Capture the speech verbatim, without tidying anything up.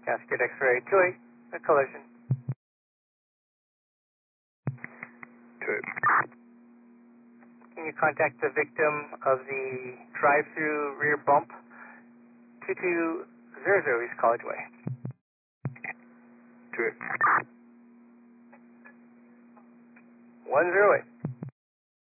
Cascade X-ray two eight, a collision. two eight. Can you contact the victim of the drive-through rear bump? two two zero zero East College Way. two eight. one zero eight.